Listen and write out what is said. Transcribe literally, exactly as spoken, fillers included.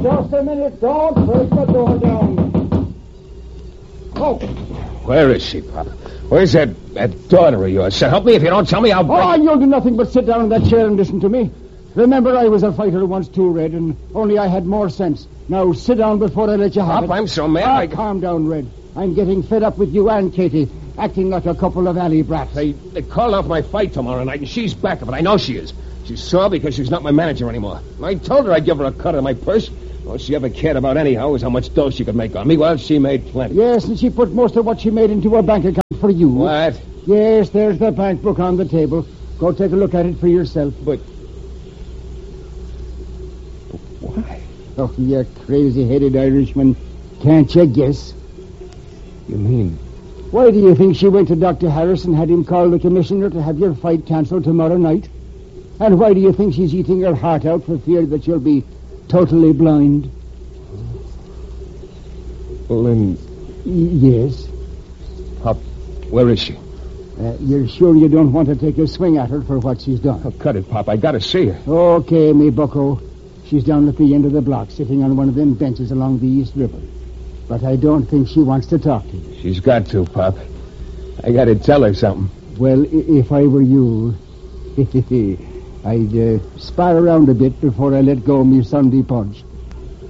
Just a minute. Don't break the door down. Oh. Where is she, Pop? Where's that, that daughter of yours? So help me. If you don't tell me, I'll... Oh, you'll do nothing but sit down in that chair and listen to me. Remember, I was a fighter once too, Red, and only I had more sense. Now, sit down before I let you have Pop, it. I'm so mad. Ah, I... calm down, Red. I'm getting fed up with you and Katie, acting like a couple of alley brats. They, they called off my fight tomorrow night, and she's back, but I know she is. She's sore because she's not my manager anymore. I told her I'd give her a cut of my purse. All she ever cared about anyhow was how much dough she could make on me. Well, she made plenty. Yes, and she put most of what she made into her bank account for you. What? Yes, there's the bank book on the table. Go take a look at it for yourself. But... Why? Oh, you crazy-headed Irishman. Can't you guess? You mean... Why do you think she went to Doctor Harris and had him call the commissioner to have your fight cancelled tomorrow night? And why do you think she's eating her heart out for fear that you'll be totally blind? Well, then... Y- yes. Pop, where is she? Uh, you're sure you don't want to take a swing at her for what she's done? Oh, cut it, Pop. I gotta see her. Okay, me bucko. She's down at the end of the block, sitting on one of them benches along the East River. But I don't think she wants to talk to you. She's got to, Pop. I gotta tell her something. Well, I- if I were you, I'd uh, spar around a bit before I let go of me Sunday punch.